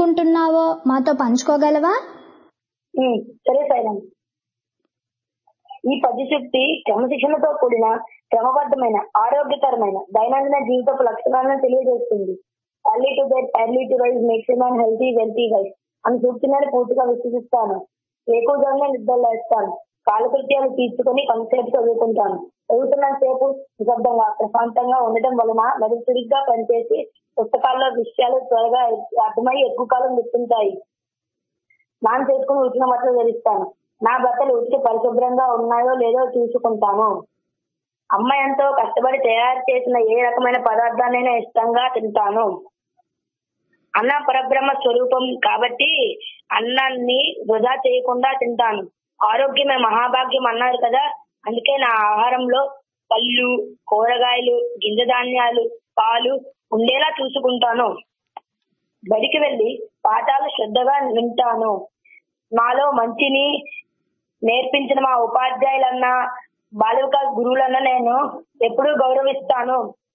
చేసుకుంటున్నావో మాతో పంచుకోగలవా? సరే సైలం. ఈ పద్యశక్తి క్రమశిక్షణతో కూడిన క్రమబద్ధమైన ఆరోగ్యకరమైన దైనందిన జీవితపు లక్షణాలను తెలియజేస్తుంది. Early to bed early to rise makes a man healthy wealthy wise అని సూక్తిని పూర్తిగా విశ్వసిస్తాను. ఎక్కువగానే నిద్రలేస్తాను. కాలకృత్యాలు తీర్చుకొని కొంతసేపు చదువుకుంటాను. చదువుతున్న సేపు నిశ్శబ్దంగా ప్రశాంతంగా ఉండటం వలన మెదడు చురుగ్గా పనిచేసి పుస్తకాల్లో విషయాలు త్వరగా అర్థమై ఎక్కువ కాలం గుర్తుంటాయి. స్నానం చేసుకుని ఉతికిన బట్టలు ధరిస్తాను. నా బట్టలు ఉతికి పరిశుభ్రంగా ఉన్నాయో లేదో చూసుకుంటాను. అమ్మ ఎంతో కష్టపడి తయారు చేసిన ఏ రకమైన పదార్థాన్నైనా ఇష్టంగా తింటాను. అన్న పరబ్రహ్మ స్వరూపం కాబట్టి అన్నాన్ని వృధా చేయకుండా తింటాను. ఆరోగ్యమే మహాభాగ్యం అన్నారు కదా, అందుకే నా ఆహారంలో పళ్ళు, కూరగాయలు, గింజ ధాన్యాలు, పాలు ఉండేలా చూసుకుంటాను. బడికి వెళ్లి పాఠాలు శ్రద్ధగా వింటాను. నాలో మంచిని నేర్పించిన మా ఉపాధ్యాయులన్నా బాలిక గురువులన్నా నేను ఎప్పుడూ గౌరవిస్తాను.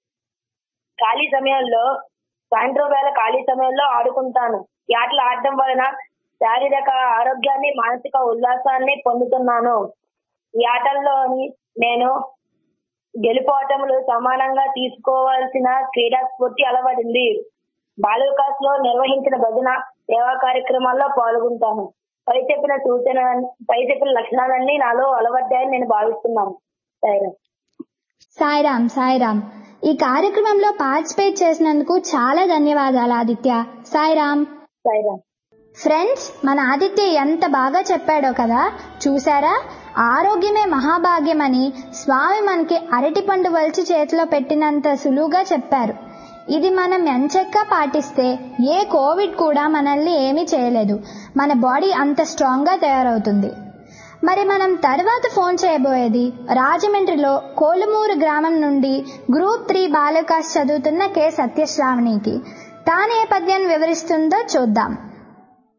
ఖాళీ సమయంలో సాయంత్రం వేళ ఖాళీ సమయంలో ఆడుకుంటాను. ఈ ఆటలు ఆడటం వలన శారీరక ఆరోగ్యాన్ని మానసిక ఉల్లాసాన్ని పొందుతున్నాను. ఈ ఆటల్లోని నేను గెలుపోటములు సమానంగా తీసుకోవాల్సిన క్రీడా స్ఫూర్తి అలవడింది. బాలవికాస్ లో నిర్వహించిన భజన సేవా కార్యక్రమాల్లో పాల్గొంటాను. పై చెప్పిన లక్షణాలన్నీ నాలో అలవడ్డాయని నేను భావిస్తున్నాను. సాయిరామ్. సాయిరామ్. ఈ కార్యక్రమంలో పార్టిసిపేట్ చేసినందుకు చాలా ధన్యవాదాలు ఆదిత్య. సాయిరామ్. సాయిరామ్. ఫ్రెండ్స్, మన ఆదిత్య ఎంత బాగా చెప్పాడో కదా, చూసారా? ఆరోగ్యమే మహాభాగ్యమని స్వామి మనకి అరటిపండు వలిచి చేతిలో పెట్టినంత సులువుగా చెప్పారు. ఇది మనం ఎంచక్కా పాటిస్తే ఏ కోవిడ్ కూడా మనల్ని ఏమీ చేయలేదు. మన బాడీ అంత స్ట్రాంగ్ గా తయారవుతుంది. మరి మనం తర్వాత ఫోన్ చేయబోయేది రాజమండ్రిలో కోలుమూరు గ్రామం నుండి గ్రూప్ 3 బాలవికాస్ చదువుతున్న కె సత్యశ్రావణికి. తానే పద్యాన్ని వివరిస్తుందో చూద్దాం.